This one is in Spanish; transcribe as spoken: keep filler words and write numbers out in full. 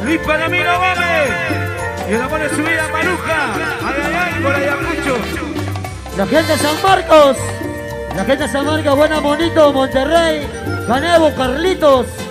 Luis Palomino Gómez. Y el amor de su vida, Maruja. Ay, ay, ay, por Ayacucho. La gente de San Marcos. La gente de San Marcos, buena Monito, Monterrey. Canevo, Carlitos.